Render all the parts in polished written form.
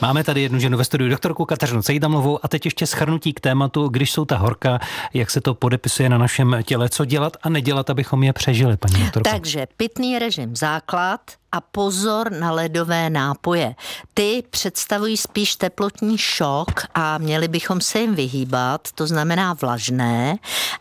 Máme tady jednu ženu ve studiu, doktorku Kateřinu Cejdamlovou, a teď ještě shrnutí k tématu, když jsou ta horka, jak se to podepisuje na našem těle, co dělat a nedělat, abychom je přežili, paní doktorko. Takže pitný režim základ a pozor na ledové nápoje. Ty představují spíš teplotní šok a měli bychom se jim vyhýbat, to znamená vlažné,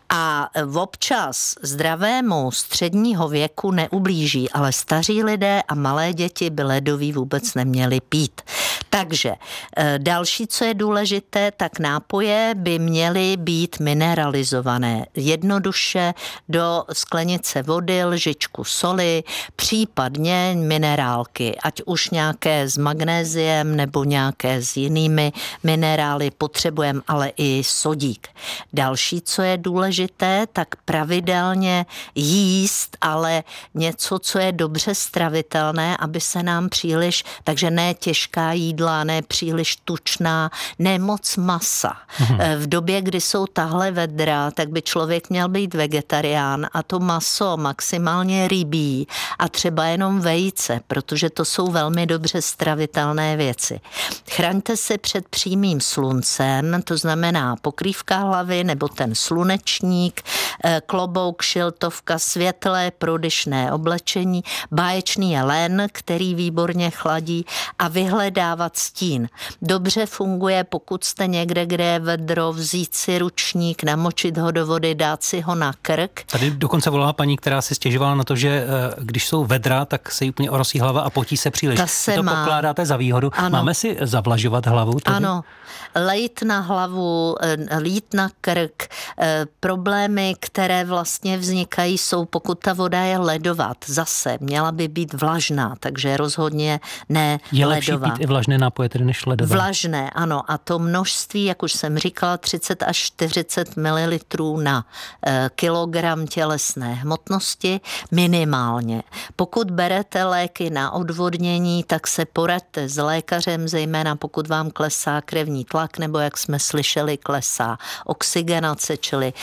a občas zdravému středního věku neublíží, ale staří lidé a malé děti by ledový vůbec neměli pít. Takže další, co je důležité, tak nápoje by měly být mineralizované. Jednoduše do sklenice vody, lžičku soli, případně minerálky, ať už nějaké s magnéziem nebo nějaké s jinými minerály potřebujeme, ale i sodík. Další, co je důležité, tak pravidelně jíst, ale něco, co je dobře stravitelné, aby se nám příliš, takže ne těžká jídla, ne příliš tučná, ne moc masa. V době, kdy jsou tahle vedra, tak by člověk měl být vegetarián a to maso maximálně rybí a třeba jenom vejce, protože to jsou velmi dobře stravitelné věci. Chraňte se před přímým sluncem, to znamená pokrývka hlavy nebo ten slunečník, klobouk, šiltovka, světlé prodyšné oblečení, báječný jelen, který výborně chladí, a vyhledávat stín. Dobře funguje, pokud jste někde, kde je vedro, vzít si ručník, namočit ho do vody, dát si ho na krk. Tady dokonce volala paní, která si stěžovala na to, že když jsou vedra, tak se jí úplně orosí hlava a potí se příliš. To pokládáte za výhodu. Ano. Máme si zavlažovat hlavu? Tady? Ano. Lejt na hlavu, lít na krk. Problémy, které vlastně vznikají, jsou, pokud ta voda je ledová. Zase měla by být vlažná, takže rozhodně ne je ledová. Je lepší pít i vlažné nápoje, tedy než ledové? Vlažné, ano. A to množství, jak už jsem říkala, 30 až 40 ml na kilogram tělesné hmotnosti minimálně. Pokud berete léky na odvodnění, tak se poraďte s lékařem, zejména pokud vám klesá krevní tlak, nebo jak jsme slyšeli, klesá oxygenace, čili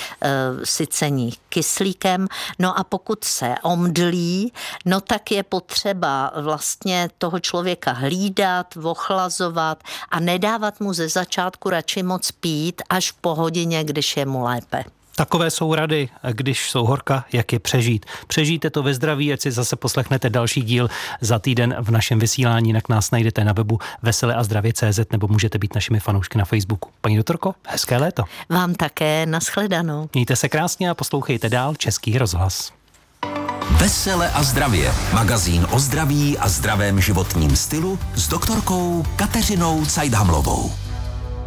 sycení kyslíkem. No a pokud se omdlí, no tak je potřeba vlastně toho člověka hlídat, ochlazovat a nedávat mu ze začátku radši moc pít, až po hodině, když je mu lépe. Takové jsou rady, když jsou horka, jak je přežít. Přežijte to ve zdraví, ať si zase poslechnete další díl za týden v našem vysílání, jinak nás najdete na webu veseleazdravě.cz nebo můžete být našimi fanoušky na Facebooku. Paní doktorko, hezké léto. Vám také, nashledanou. Mějte se krásně a poslouchejte dál Český rozhlas. Vesele a zdravě. Magazín o zdraví a zdravém životním stylu s doktorkou Kateřinou Cejdamlovou.